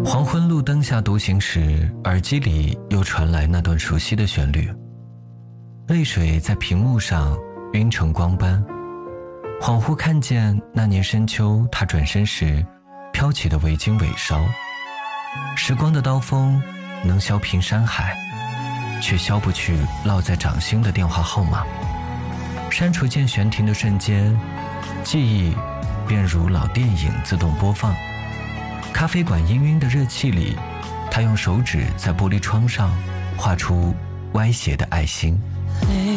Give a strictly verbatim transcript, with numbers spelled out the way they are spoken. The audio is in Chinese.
黄昏路灯下独行时，耳机里又传来那段熟悉的旋律，泪水在屏幕上晕成光斑，恍惚看见那年深秋他转身时飘起的围巾尾梢。时光的刀锋能削平山海，却削不去烙在掌心的电话号码。删除键悬停的瞬间，记忆便如老电影自动播放。咖啡馆氤氲的热气里，他用手指在玻璃窗上画出歪斜的爱心。